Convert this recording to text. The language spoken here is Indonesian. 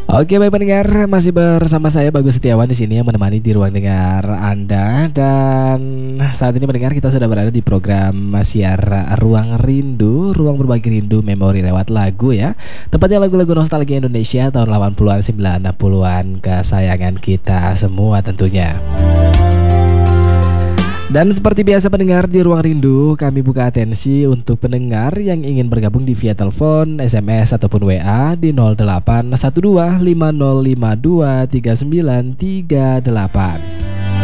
Oke, baik pendengar, masih bersama saya Bagus Setiawan di sini yang menemani di ruang dengar Anda. Dan saat ini pendengar, kita sudah berada di program siar Ruang Rindu, ruang berbagi rindu memori lewat lagu ya. Tepatnya lagu-lagu nostalgia Indonesia tahun 80-an, 90-an kesayangan kita semua tentunya. Dan seperti biasa pendengar di Ruang Rindu, kami buka atensi untuk pendengar yang ingin bergabung di via telepon, SMS ataupun WA di 0812 5052 3938.